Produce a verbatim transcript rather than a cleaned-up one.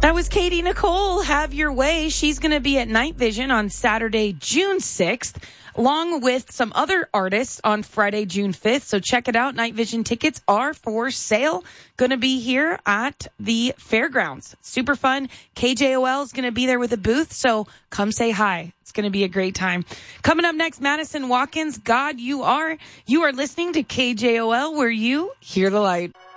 That was Katie Nicole, Have Your Way. She's going to be at Night Vision on Saturday, June sixth, along with some other artists on Friday, June fifth. So check it out. Night Vision tickets are for sale. Going to be here at the fairgrounds. Super fun. K J O L is going to be there with a booth, so come say hi. It's going to be a great time. Coming up next, Madison Watkins, God You Are. You are listening to K J O L, where you hear the light.